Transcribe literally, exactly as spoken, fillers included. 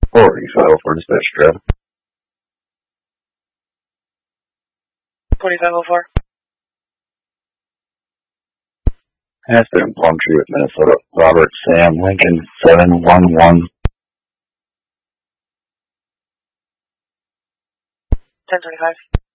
Or you file for dispatch traffic. forty-five oh four. Aspen, Plumtree with Minnesota. Robert Sam Lincoln seven one one. ten twenty-five.